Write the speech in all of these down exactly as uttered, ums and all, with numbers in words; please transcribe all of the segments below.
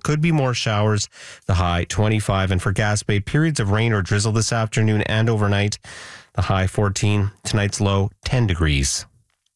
Could be more showers. The high twenty-five. And for Gaspé, periods of rain or drizzle this afternoon and overnight. The high fourteen. Tonight's low ten degrees.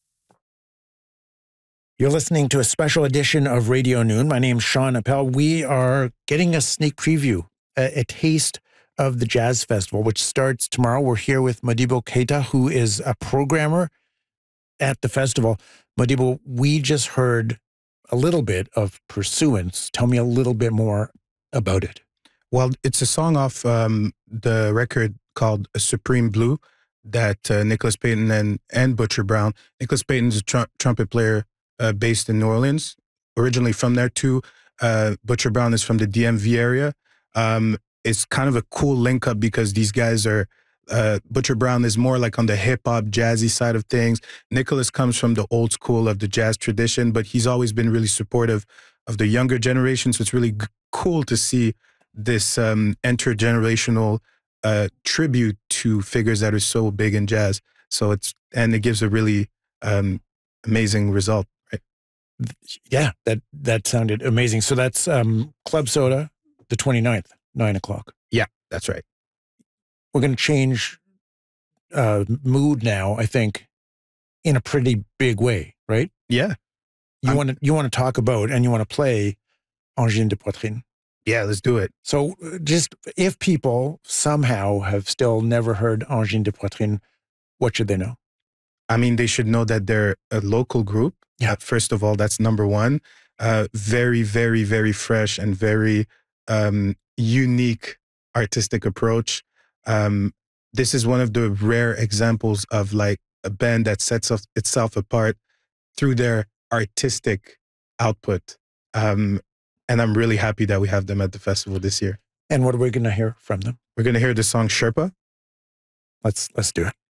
You're listening to a special edition of Radio Noon. My name's Sean Appel. We are getting a sneak preview, a, a taste of the Jazz Festival, which starts tomorrow. We're here with Modibo Keita, who is a programmer at the festival. Modibo, we just heard a little bit of Pursuance. Tell me a little bit more about it. Well, it's a song off um, the record called Supreme Blue that uh, Nicholas Payton and, and Butcher Brown. Nicholas Payton's a tr- trumpet player uh, based in New Orleans, originally from there too. Uh, Butcher Brown is from the D M V area. Um, it's kind of a cool link up because these guys are, uh, Butcher Brown is more like on the hip hop, jazzy side of things. Nicholas comes from the old school of the jazz tradition, but he's always been really supportive of the younger generation. So it's really g- cool to see this um, intergenerational uh, tribute to figures that are so big in jazz. So it's, and it gives a really um, amazing result, right? Yeah, that, that sounded amazing. So that's um, Club Soda, the twenty-ninth, nine o'clock. Yeah, that's right. We're going to change uh, mood now, I think, in a pretty big way, right? Yeah. You want to you want to talk about and you want to play Angine de Poitrine. Yeah, let's do it. So just if people somehow have still never heard Angine de Poitrine, what should they know? I mean, they should know that they're a local group. Yeah. Uh, first of all, that's number one. Uh, very, very, very fresh and very um, unique artistic approach. Um, this is one of the rare examples of like a band that sets of, itself apart through their artistic output. Um, and I'm really happy that we have them at the festival this year. And what are we going to hear from them? We're going to hear the song Sherpa. Let's let's do it.